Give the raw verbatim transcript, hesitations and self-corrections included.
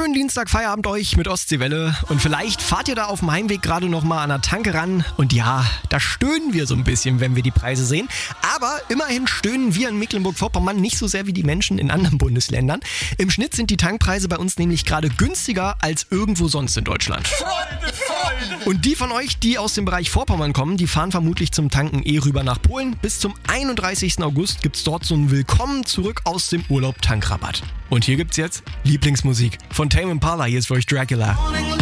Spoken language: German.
Schönen Dienstag, Feierabend euch mit Ostseewelle. Und vielleicht fahrt ihr da auf dem Heimweg gerade noch mal an der Tanke ran. Und ja, da stöhnen wir so ein bisschen, wenn wir die Preise sehen. Aber immerhin stöhnen wir in Mecklenburg-Vorpommern nicht so sehr wie die Menschen in anderen Bundesländern. Im Schnitt sind die Tankpreise bei uns nämlich gerade günstiger als irgendwo sonst in Deutschland. Freunde, Freunde! Und die von euch, die aus dem Bereich Vorpommern kommen, die fahren vermutlich zum Tanken eh rüber nach Polen. Bis zum einunddreißigsten August gibt's dort so ein Willkommen zurück aus dem Urlaub Tankrabatt. Und hier gibt's jetzt Lieblingsmusik von Tame Impala. Hier ist für euch Dracula.